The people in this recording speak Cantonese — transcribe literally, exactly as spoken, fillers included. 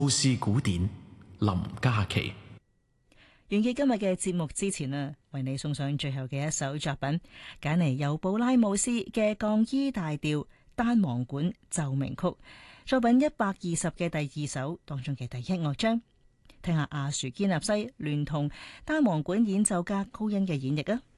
故事古典，林嘉琪。 完結今日嘅節目之前啊，為你送上最後嘅一首作品，揀嚟由布拉姆斯嘅降 E 大調單簧管奏鳴曲，作品一百二十嘅第二首當中嘅第一樂章，聽下阿殊堅納西聯同單簧管演奏家高恩嘅演繹啊！